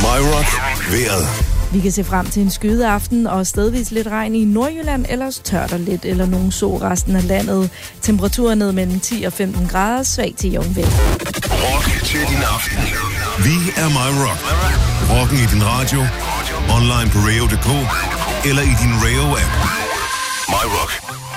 My Rock vejret. Vi kan se frem til en skyet aften og stedvis lidt regn i Nordjylland, ellers tørter lidt eller nogen så resten af landet. Temperaturer ned mellem 10 og 15 grader, svag til jævn vind. Rock til din aften. Vi er My Rock. Rocken i din radio, online på radio.dk eller i din Radio-app. My Rock.